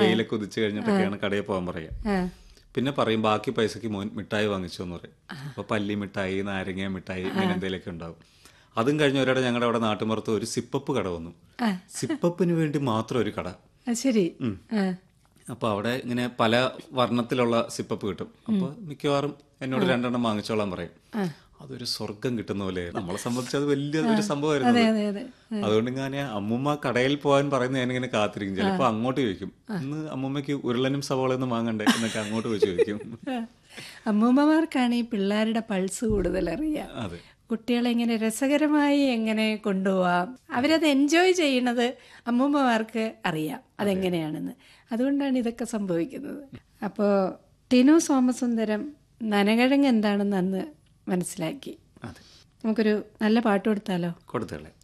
വെയിലൊക്കെ ഉദിച്ചു കഴിഞ്ഞിട്ടൊക്കെയാണ് കടയിൽ പോകാൻ പറയുക. പിന്നെ പറയും ബാക്കി പൈസക്ക് മോൻ മിഠായി വാങ്ങിച്ചു എന്ന് പറയും. അപ്പോൾ പല്ലി മിഠായി, നാരങ്ങ മിഠായി, ഇങ്ങനെ എന്തെങ്കിലുമൊക്കെ ഉണ്ടാവും. അതും കഴിഞ്ഞ ഒരാടെ ഞങ്ങളുടെ അവിടെ നാട്ടുമ്പുറത്ത് ഒരു സിപ്പപ്പ് കട വന്നു. സിപ്പപ്പിന് വേണ്ടി മാത്രം ഒരു കട. ശരി. അപ്പോൾ അവിടെ ഇങ്ങനെ പല വർണ്ണത്തിലുള്ള സിപ്പപ്പ് കിട്ടും. അപ്പോൾ മിക്കവാറും എന്നോട് 2 എണ്ണം വാങ്ങിച്ചോളാൻ പറയും. അതൊരു സ്വർഗം കിട്ടുന്ന പോലെ നമ്മളെ സംബന്ധിച്ച് അത് വലിയ ഒരു സംഭവമായിരുന്നു. അതുകൊണ്ട് ഞാൻ അമ്മൂമ്മ കടയിൽ പോകാൻ പറയുന്നത് ഞാനിങ്ങനെ കാത്തിരിക്കും. ചിലപ്പോൾ അങ്ങോട്ട് ചോദിക്കും, ഇന്ന് അമ്മൂമ്മയ്ക്ക് ഉരുളനും സവോളയൊന്നും വാങ്ങണ്ടേ എന്നൊക്കെ അങ്ങോട്ട് പോയി ചോദിക്കും. അമ്മൂമ്മമാർക്കാണ് ഈ പിള്ളേരുടെ പൾസ് കൂടുതൽ അറിയാം. അതെ, കുട്ടികളെ ഇങ്ങനെ രസകരമായി എങ്ങനെ കൊണ്ടുപോവാം, അവരത് എൻജോയ് ചെയ്യണത് അമ്മൂമ്മമാർക്ക് അറിയാം അതെങ്ങനെയാണെന്ന്. അതുകൊണ്ടാണ് ഇതൊക്കെ സംഭവിക്കുന്നത്. അപ്പോൾ ടിനു സോമസുന്ദരം നനകിഴങ്ങ് എന്താണെന്ന് അന്ന് മനസ്സിലാക്കി. നമുക്കൊരു നല്ല പാട്ട് കൊടുത്താലോ? കൊടുത്തേ.